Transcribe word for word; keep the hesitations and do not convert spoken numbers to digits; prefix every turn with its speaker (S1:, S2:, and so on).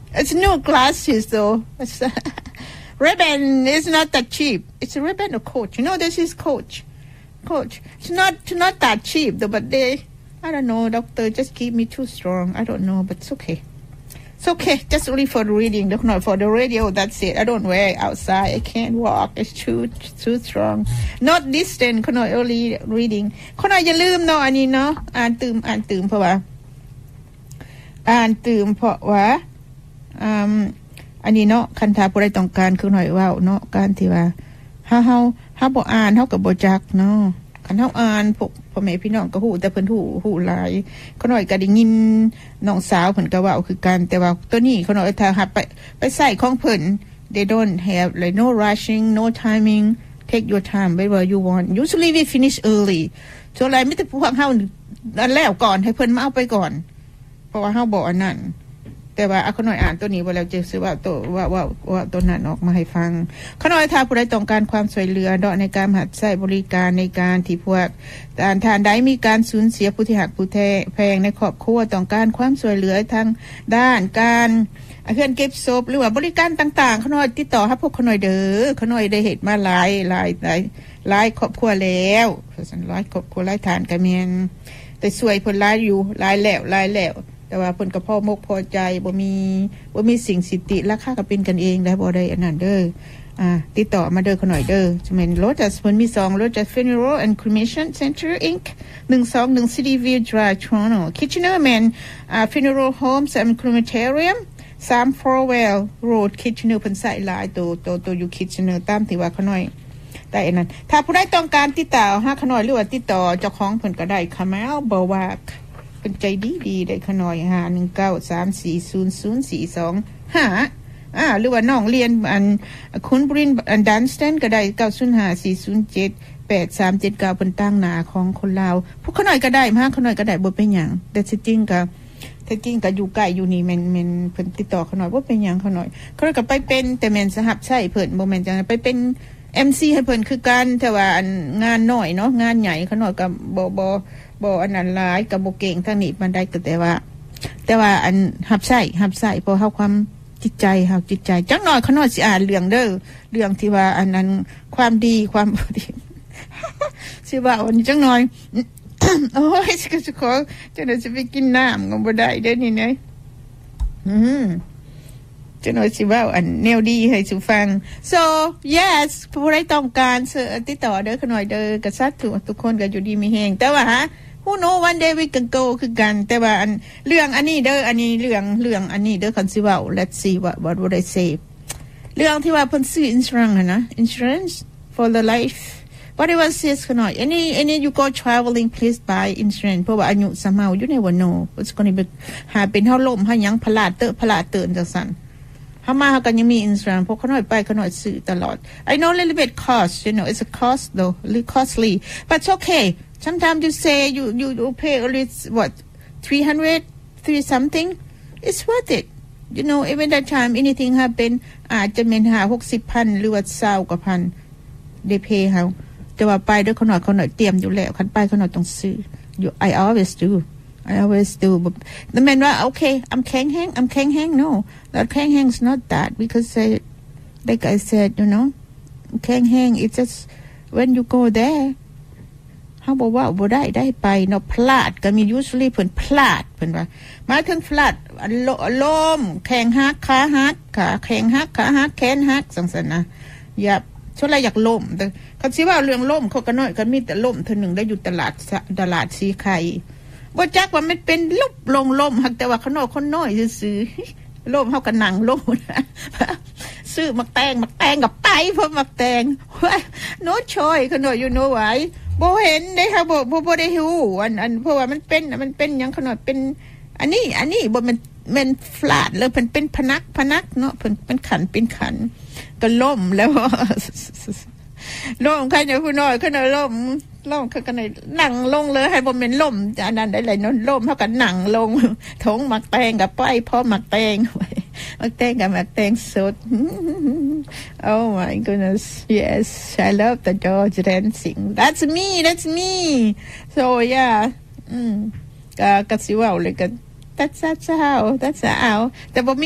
S1: It's new glasses though. Ray-Ban is not that cheap. It's a Ray-Ban or Coach. You know this is Coach. Coach. It's not not that cheap though, but they I don't know, doctor just keep me too strong. I don't know, but it's okay. It's okay. Just only for the reading, not for the radio. That's it. I don't wear it outside. I can't walk. It's too too strong. Not distant. ขน่อย only reading ขน่อยอย่าลืมเนาะอันนี้เนาะอ่านตื่มอ่านตื่มเพราะว่าอ่านตื่มเพราะว่าอืมอันนี้เนาะคันถ้าผู้ใดต้องการคือหน่อยเว้าเนาะการที่ว่าเฮาเฮาเฮาบ่อ่านเฮาก็บ่จักเนาะคันเฮาอ่านพวกพ่อแม่พี่น้องก็ฮู้แต่เพิ่นฮู้ฮู้หลายเขาน้อยก็ได้ยินน้องสาวเพิ่นก็เว้าคือกันแต่ว่าตัวนี้เขาน้อยถ้าหัดไปไปใส่ของเพิ่น they don't have like no rushing no timing take your time wherever you want usually we finish early ส่วนหลายมีแต่พวกเฮาอันแล้วก่อนให้เพิ่นมาเอาไปก่อนเพราะว่าเฮาบ่อันนั้นแต่ว่าเขาน้อยอ่านตัวนี้บ่แล้วจะซื้อว่าตัวว่าว่าว่าตัวนั้นออกมาให้ฟังเขาน้อยถ้าผู้ใดต้องการความช่วยเหลือเนาะในการหัดใช้บริการในการที่พวกทานทานใดมีการสูญเสียผู้ที่หักผู้แพงในครอบครัวต้องการความช่วยเหลือทางด้านการเฮือนเก็บศพหรือว่าบริการต่างๆเขาน้อยติดต่อหาพวกเขาน้อยเด้อเขาน้อยได้เฮ็ดมาหลายหลายหลายหลายครอบครัวแล้วเพราะฉะนั้นหลายครอบครัวหลายทานก็แม่นแต่ช่วยเพิ่นหลายอยู่หลายแล้วหลายแล้วแต่ว่าเพิ่นก็พอมกพอใจบ่มีบ่มีสิ่งสิติราคาก็เป็นกันเองได้บ่ได้อันนั้นเด้ออ่าติดต่อมาเด้อเขาหน่อยเด้อจะแม่น Lotus เพิ่นมีสอง Lotus Funeral and Cremation Center Incorporated หนึ่งสองหนึ่ง City View Drive Toronto Kitchener Man อ่า Funeral Homes and Crematorium สาม Forwell Road Kitchener เพิ่นใส่หลายตัวตัวตัวอยู่ Kitchener ตามที่ว่าเขาหน่อยได้อันนั้นถ้าผู้ใดต้องการติดต่อหาเขาหน่อยหรือว่าติดต่อเจ้าของเพิ่นก็ได้ Kamal Bawakเป็นใจดีๆได้ขน่อยห้า หนึ่ง เก้า สาม สี่ ศูนย์ ศูนย์ สี่ สอง ห้าอ่าหรือว่าน้องเรียนอันคุณบรินอันดันสตันก็ได้เก้า ศูนย์ ห้า สี่ ศูนย์ เจ็ด แปด สาม เจ็ด เก้าเพิ่นตั้งหน้าของคนลาวพวกขน่อยก็ได้มาขน่อยก็ได้บ่เป็นหยังแต่จริงๆก็แต่จริงก็อยู่ใกล้อยู่นี่แม่นแม่นเพิ่นติดต่อขน่อยบ่เป็นหยังขน่อยเขาก็ไปเป็นแต่แม่นสหับใช้เพิ่นบ่แม่นจังไปเป็น เอ็ม ซี ให้เพิ่นคือกันแต่ว่าอันงานน้อยเนาะงานใหญ่ขน่อยก็บ่บ่บ่อันนั้นหลายก็บ่เก่งทางนี้ปานใดก็แต่ว่าแต่ว่าอันหับใช้หับใช้เพราะเฮาความจิตใจเฮาจิตใจจักหน่อยขน่อยสิอ่านเรื่องเด้อเรื่องที่ว่าอันนั้นความดีความดีสิว่าอันนี้จักหน่อยโอ้ยสิก็สิขอจังได๋สิไปกินน้ำก็บ่ได้เด้อนี่นะอืมจะน้อยสิว่าอันแนวดีให้สุฟัง so yes ผู้ใดต้องการติดต่อเด้อขน่อยเด้อกษัตริย์ทุกคนก็อยู่ดีมีแฮงแต่ว่าฮะ who know one day we can go คือกันแต่ว่าอันเรื่องอันนี้เด้ออันนี้เรื่องเรื่องอันนี้เด้อคันสิว่า let's see what what would I say เรื่องที่ว่าเพิ่นซื้อ insurance นะ insurance for the life what it was says ขน่อย any any you go traveling please buy insurance เพราะว่าอายุ somehow you never know what's going to be หาเป็นเฮาล้มเฮาหยังพลาดเตอะพลาดเตือนจังซั่นเฮามาเฮาก็ยังมีอินชัวรันซ์พวกเขาน้อยไปเขาน้อยซื้อตลอด I know a little bit cost you know it's a cost though a little costly but it's okay sometimes you say you you, you pay only what three hundred three something it's worth it you know even that time anything happen อาจจะเป็นห้า หกสิบพันหรือว่าเก้ากว่าพัน they pay เฮาแต่ว่าไปด้วยเขาน้อยเขาน้อยเตรียมอยู่แล้วคันไปเขาน้อยต้องซื้อ you I always do I always do but the manว่า okay I'm แข็งแรง I'm แข็งแรง no that แข็งแรง is not that because I, like I said you know แข็งแรง it's just when you go there เขาบอกว่าบ่ได้ได้ไปเนาะพลาดก็มี usually เพิ่นพลาดเพิ่นว่าหมายถึงพลาดล้มแข้งหักขาหักขาแข้งหักขาหักแขนหักจังซั่นนะอย่าส่วนหลายอยากล้มแต่คันสิว่าเรื่องล้มเขาก็น้อยก็มีแต่ล้มเทื่อนึงได้อยู่ตลาดตลาดสีไข่บ่จักว่ามันเป็นลุบลงล้มหักแต่ว่าเขาน้อยคนน้อยซื่อๆล้มเฮาก็นั่งล้มซื้อมักแตงมักแตงกับไปเพราะมักแตงโน้ชอยเขาน้อยอยู่โนไหวบ่เห็นได้ค่ะบ่บ่บ่ได้ฮู้อันอันเพราะว่ามันเป็นมันเป็นหยังเขาน้อยเป็นอันนี้อันนี้บ่มันมันฟลาดเลยเพิ่นเป็นพนักพนักเนาะเพิ่นเป็นขันเป็นขันก็ล้มแล้วล้มใครเนี่ยผู้น้อยเขาน้อยล้มล้มเขาก็เลยนั่งลงเลยให้บ่แม่นล้มอันนั้นได้เลยเนาะล้มเฮาก็นั่งลงถงหมักแตงกับไปพอหมักแตงหมักแตงกับหมักแตงสด Oh my goodness yes I love the George dancing that's me that's me so yeah อืมก็ก็สิว่าเลยก็ that's that's how that's how แต่บ่มี